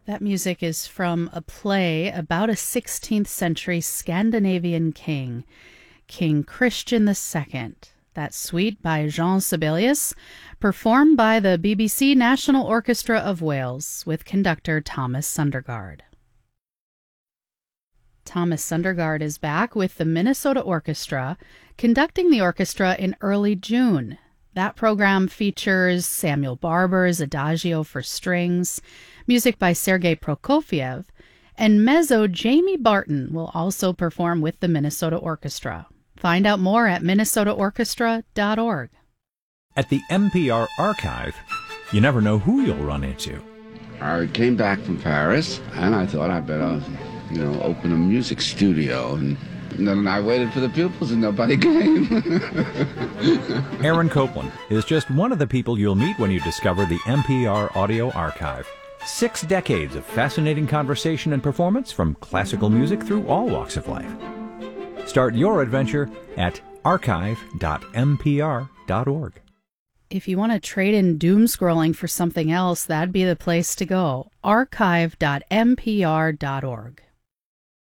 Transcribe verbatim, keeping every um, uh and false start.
That music is from a play about a sixteenth century Scandinavian king, King Christian the Second. That suite by Jean Sibelius, performed by the B B C National Orchestra of Wales with conductor Thomas Sundergaard. Thomas Sundergaard is back with the Minnesota Orchestra, conducting the orchestra in early June. That program features Samuel Barber's Adagio for Strings, music by Sergei Prokofiev, and mezzo Jamie Barton will also perform with the Minnesota Orchestra. Find out more at minnesota orchestra dot org. At the N P R Archive, you never know who you'll run into. I came back from Paris, and I thought I better, you know, open a music studio. And then I waited for the pupils, and nobody came. Aaron Copland is just one of the people you'll meet when you discover the N P R Audio Archive. Six decades of fascinating conversation and performance from classical music through all walks of life. Start your adventure at archive dot n p r dot org. If you want to trade in doom scrolling for something else, that'd be the place to go. archive dot n p r dot org.